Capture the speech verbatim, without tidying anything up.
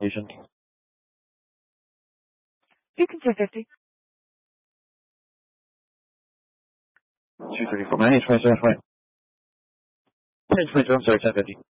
completion. You can say fifty. two thirty-four. My name is twenty-seven twenty. ten twenty-two, I'm sorry, ten fifty.